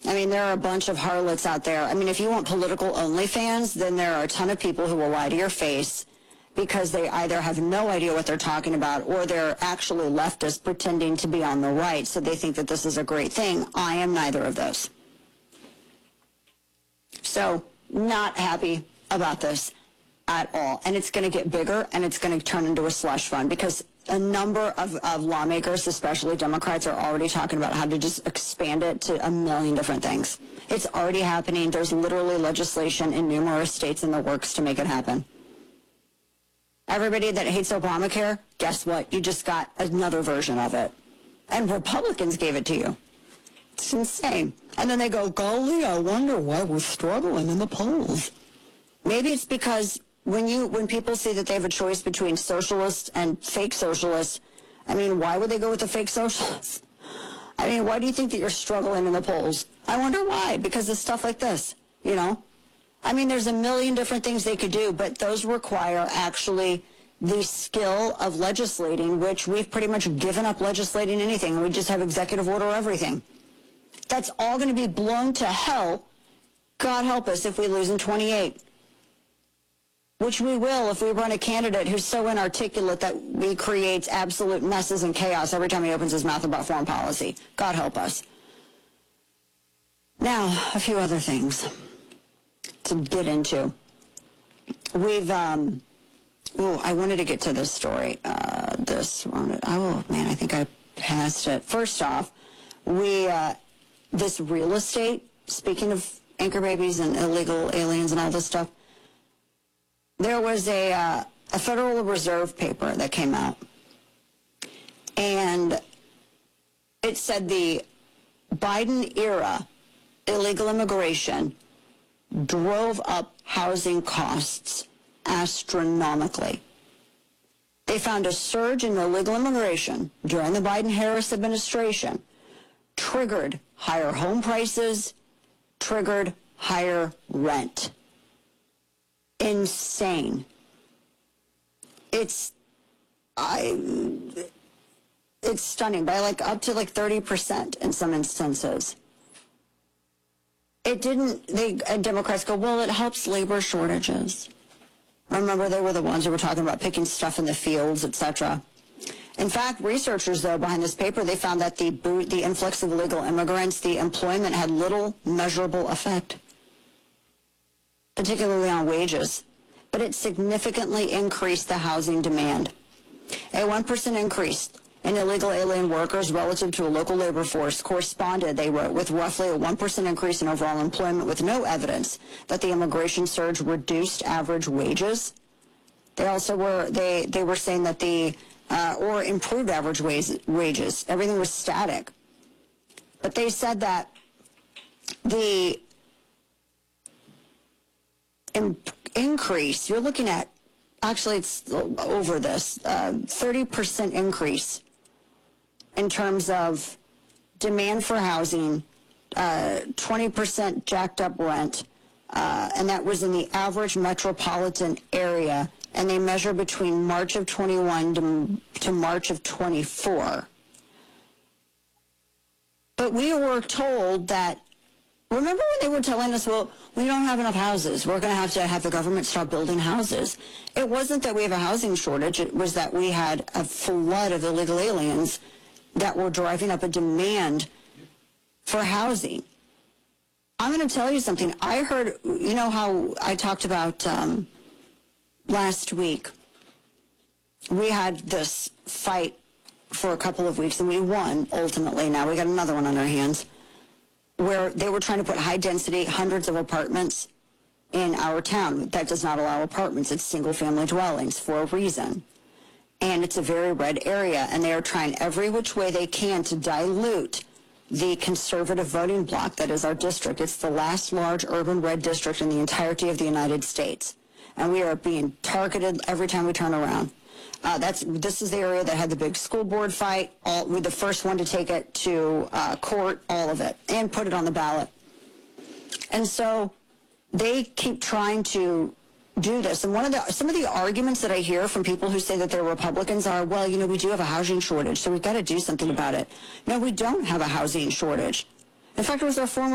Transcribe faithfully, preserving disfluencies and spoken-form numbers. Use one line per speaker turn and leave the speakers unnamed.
I mean, there are a bunch of harlots out there. I mean, if you want political OnlyFans, then there are a ton of people who will lie to your face because they either have no idea what they're talking about or they're actually leftists pretending to be on the right, so they think that this is a great thing. I am neither of those. So, not happy about this at all. And it's going to get bigger, and it's going to turn into a slush fund because a number of, of lawmakers, especially Democrats, are already talking about how to just expand it to a million different things. It's already happening. There's literally legislation in numerous states in the works to make it happen. Everybody that hates Obamacare, guess what? You just got another version of it. And Republicans gave it to you. It's insane. And then they go, golly, I wonder why we're struggling in the polls. Maybe it's because when you when people see that they have a choice between socialists and fake socialists, I mean, why would they go with the fake socialists? I mean, why do you think that you're struggling in the polls? I wonder why. Because of stuff like this, you know? I mean, there's a million different things they could do, but those require actually the skill of legislating, which we've pretty much given up legislating anything. We just have executive order everything. That's all going to be blown to hell, God help us, if we lose in twenty-eight. Which we will if we run a candidate who's so inarticulate that he creates absolute messes and chaos every time he opens his mouth about foreign policy. God help us. Now, a few other things to get into. We've, um, oh, I wanted to get to this story. Uh, this one, oh, man, I think I passed it. First off, we, uh, this real estate, speaking of anchor babies and illegal aliens and all this stuff, there was a, uh, a Federal Reserve paper that came out, and it said the Biden-era illegal immigration drove up housing costs astronomically. They found a surge in illegal immigration during the Biden-Harris administration, triggered higher home prices, triggered higher rent. Insane. It's, I, it's stunning, by like up to like thirty percent in some instances. It didn't, they, and Democrats go, well, it helps labor shortages. Remember, they were the ones who were talking about picking stuff in the fields, et cetera. In fact, researchers, though, behind this paper, they found that the, the influx of illegal immigrants, the employment had little measurable effect, particularly on wages, but it significantly increased the housing demand. A one percent increase in illegal alien workers relative to a local labor force corresponded, they wrote, with roughly a one percent increase in overall employment with no evidence that the immigration surge reduced average wages. They also were, they, they were saying that the, uh, or improved average wage, wages. Everything was static. But they said that the in, increase, you're looking at, actually it's over this, uh, thirty percent increase in terms of demand for housing, uh, twenty percent jacked up rent, uh, and that was in the average metropolitan area, and they measure between March of twenty-one to, to March of twenty-four. But we were told that, remember when they were telling us, well, we don't have enough houses, we're going to have to have the government start building houses. It wasn't that we have a housing shortage, it was that we had a flood of illegal aliens that were driving up a demand for housing. I'm going to tell you something. I heard, you know how I talked about um, last week, we had this fight for a couple of weeks and we won ultimately. Now we got another one on our hands, where they were trying to put high density, hundreds of apartments in our town. That does not allow apartments. It's single family dwellings for a reason. And it's a very red area, and they are trying every which way they can to dilute the conservative voting bloc that is our district. It's the last large urban red district in the entirety of the United States. And we are being targeted every time we turn around. Uh, that's this is the area that had the big school board fight. All, we're the first one to take it to uh, court, all of it, and put it on the ballot. And so they keep trying to do this. And one of the some of the arguments that I hear from people who say that they're Republicans are, well, you know, we do have a housing shortage, so we've got to do something about it. No, we don't have a housing shortage. In fact, it was our former